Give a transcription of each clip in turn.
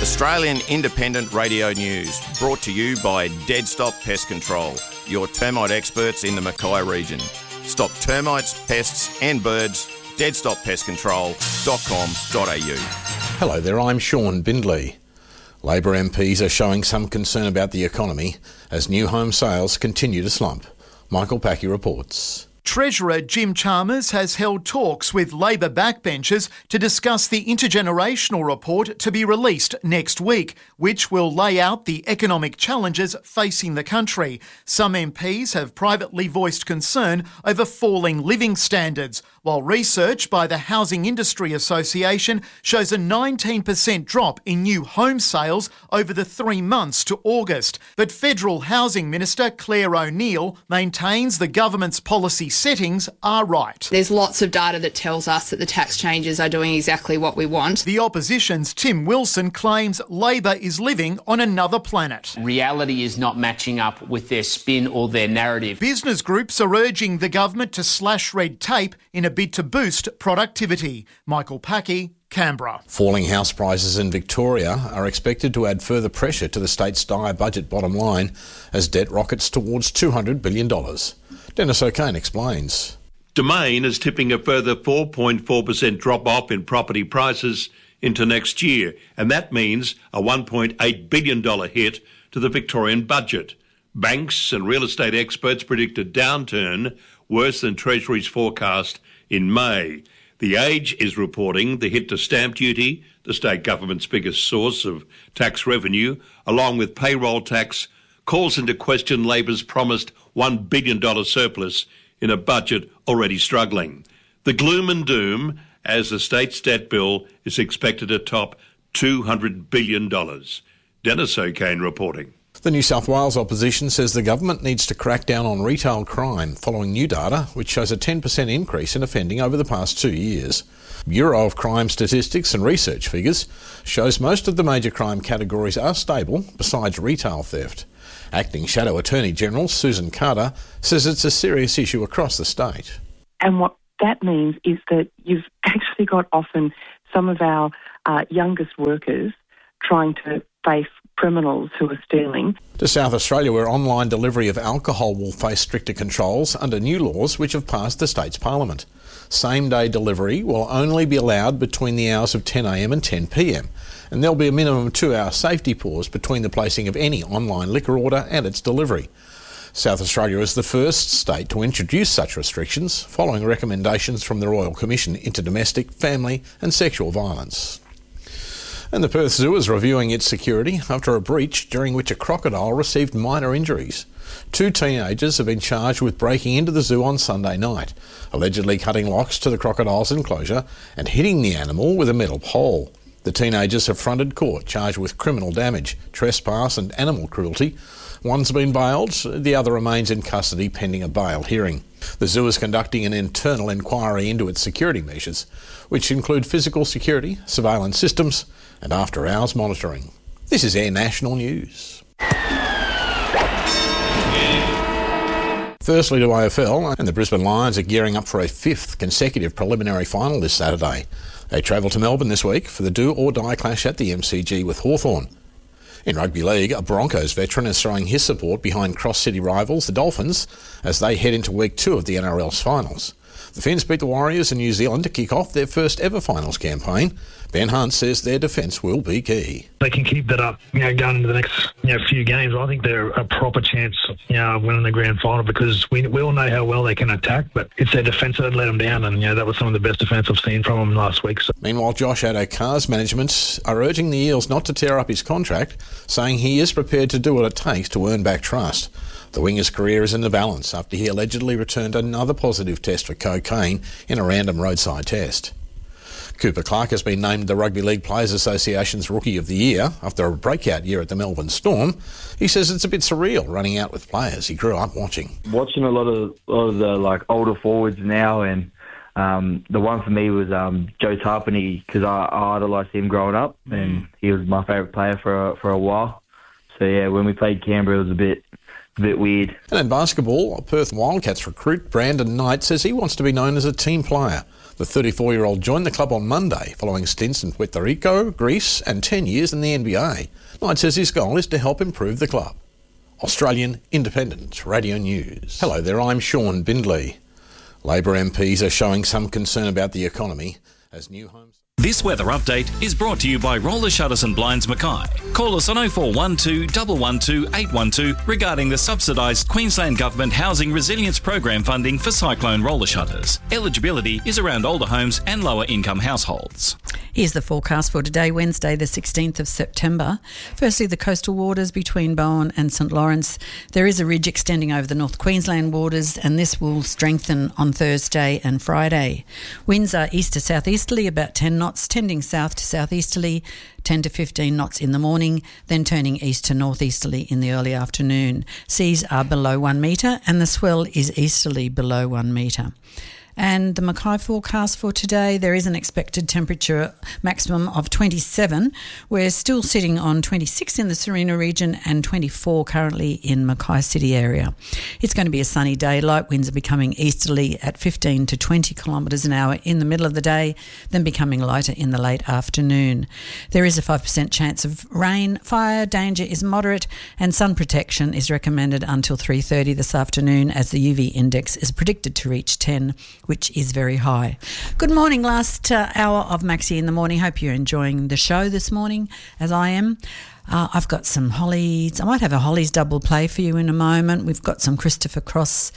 Australian Independent Radio News, brought to you by Dead Stop Pest Control, your termite experts in the Mackay region. Stop termites, pests and birds. deadstoppestcontrol.com.au. Hello there, I'm Sean Bindley. Labor MPs are showing some concern about the economy as new home sales continue to slump. Michael Packy reports. Treasurer Jim Chalmers has held talks with Labor backbenchers to discuss the intergenerational report to be released next week, which will lay out the economic challenges facing the country. Some MPs have privately voiced concern over falling living standards, while research by the Housing Industry Association shows a 19% drop in new home sales over the 3 months to August. But Federal Housing Minister Claire O'Neill maintains the government's policy settings are right. There's lots of data that tells us that the tax changes are doing exactly what we want. The opposition's Tim Wilson claims Labor is living on another planet. Reality is not matching up with their spin or their narrative. Business groups are urging the government to slash red tape in a bid to boost productivity. Michael Packy, Canberra. Falling house prices in Victoria are expected to add further pressure to the state's dire budget bottom line as debt rockets towards $200 billion. Dennis O'Kane explains. Domain is tipping a further 4.4% drop-off in property prices into next year, and that means a $1.8 billion hit to the Victorian budget. Banks and real estate experts predict a downturn worse than Treasury's forecast in May. The Age is reporting the hit to stamp duty, the state government's biggest source of tax revenue, along with payroll tax, calls into question Labor's promised $1 billion surplus in a budget already struggling. The gloom and doom as the state's debt bill is expected to top $200 billion. Dennis O'Kane reporting. The New South Wales opposition says the government needs to crack down on retail crime following new data which shows a 10% increase in offending over the past 2 years. Bureau of Crime Statistics and Research figures shows most of the major crime categories are stable besides retail theft. Acting Shadow Attorney General Susan Carter says it's a serious issue across the state. And what that means is that you've actually got often some of our youngest workers trying to face criminals who are stealing. To South Australia, where online delivery of alcohol will face stricter controls under new laws which have passed the state's parliament. Same-day delivery will only be allowed between the hours of 10am and 10pm, and there'll be a minimum 2-hour safety pause between the placing of any online liquor order and its delivery. South Australia is the first state to introduce such restrictions following recommendations from the Royal Commission into Domestic, Family and Sexual Violence. And the Perth Zoo is reviewing its security after a breach during which a crocodile received minor injuries. 2 teenagers have been charged with breaking into the zoo on Sunday night, allegedly cutting locks to the crocodile's enclosure and hitting the animal with a metal pole. The teenagers have fronted court charged with criminal damage, trespass and animal cruelty. One's been bailed, the other remains in custody pending a bail hearing. The zoo is conducting an internal inquiry into its security measures, which include physical security, surveillance systems and after-hours monitoring. This is Air National News. Firstly to AFL, and the Brisbane Lions are gearing up for a 5th consecutive preliminary final this Saturday. They travel to Melbourne this week for the do-or-die clash at the MCG with Hawthorn. In rugby league, a Broncos veteran is throwing his support behind cross-city rivals, the Dolphins, as they head into week 2 of the NRL's finals. The Finns beat the Warriors in New Zealand to kick off their first ever finals campaign. Ben Hunt says their defence will be key. They can keep that up, going into the next, few games. I think they're a proper chance, of winning the grand final because we all know how well they can attack, but it's their defence that let them down, and that was some of the best defence I've seen from them last week. So. Meanwhile, Josh Addo-Carr's management are urging the Eels not to tear up his contract, saying he is prepared to do what it takes to earn back trust. The winger's career is in the balance after he allegedly returned another positive test for cocaine in a random roadside test. Cooper Clark has been named the Rugby League Players Association's Rookie of the Year after a breakout year at the Melbourne Storm. He says it's a bit surreal running out with players he grew up watching. Watching a lot of the older forwards now, and the one for me was Joe Tarpany because I idolised him growing up, and he was my favourite player for a while. So yeah, when we played Canberra, it was a bit a bit weird. And in basketball, Perth Wildcats recruit Brandon Knight says he wants to be known as a team player. The 34-year-old joined the club on Monday following stints in Puerto Rico, Greece and 10 years in the NBA. Knight says his goal is to help improve the club. Australian Independent Radio News. Hello there, I'm Sean Bindley. Labor MPs are showing some concern about the economy as new homes... This weather update is brought to you by Roller Shutters and Blinds Mackay. Call us on 0412 112 812 regarding the subsidised Queensland Government Housing Resilience Program funding for cyclone roller shutters. Eligibility is around older homes and lower income households. Here's the forecast for today, Wednesday the 16th of September. Firstly, the coastal waters between Bowen and St Lawrence. There is a ridge extending over the North Queensland waters and this will strengthen on Thursday and Friday. Winds are east to southeasterly, about 10 knots, tending south to southeasterly, 10 to 15 knots in the morning, then turning east to northeasterly in the early afternoon. Seas are below 1 metre and the swell is easterly below 1 metre. And the Mackay forecast for today, there is an expected temperature maximum of 27. We're still sitting on 26 in the Serena region and 24 currently in Mackay City area. It's going to be a sunny day. Light winds are becoming easterly at 15 to 20 kilometres an hour in the middle of the day, then becoming lighter in the late afternoon. There is a 5% chance of rain. Fire danger is moderate and sun protection is recommended until 3:30 this afternoon as the UV index is predicted to reach 10, which is very high. Good morning, last hour of Maxi in the Morning. Hope you're enjoying the show this morning, as I am. I've got some Hollies. I might have a Hollies double play for you in a moment. We've got some Christopher Cross,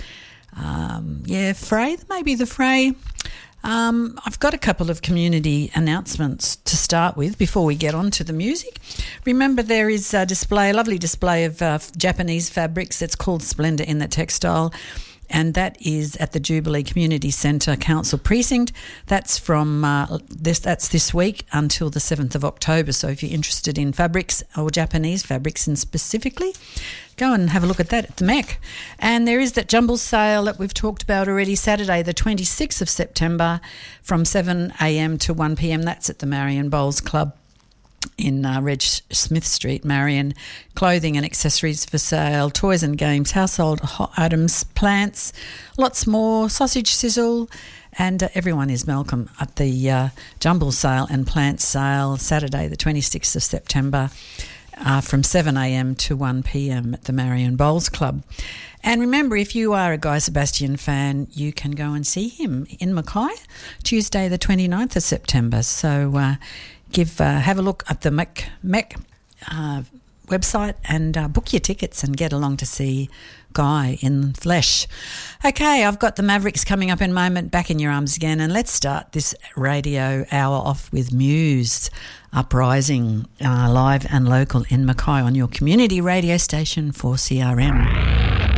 Fray, maybe the Fray. I've got a couple of community announcements to start with before we get on to the music. Remember, there is a lovely display of Japanese fabrics. It's called Splendour in the Textile. And that is at the Jubilee Community Centre Council Precinct. That's from this week until the 7th of October. So if you're interested in fabrics or Japanese fabrics and specifically, go and have a look at that at the MEC. And there is that jumble sale that we've talked about already, Saturday the 26th of September from 7 a.m. to 1 p.m. That's at the Marion Bowls Club in Reg Smith Street, Marion. Clothing and accessories for sale, toys and games, household items, plants, lots more, sausage sizzle, and everyone is welcome at the jumble sale and plant sale Saturday the 26th of September from 7 a.m. to 1 p.m. at the Marion Bowls Club. And remember, if you are a Guy Sebastian fan, you can go and see him in Mackay Tuesday the 29th of September. So have a look at the MEC website and book your tickets and get along to see Guy in flesh. Okay, I've got the Mavericks coming up in a moment, back in your arms again, and let's start this radio hour off with Muse Uprising, live and local in Mackay on your community radio station 4CRM.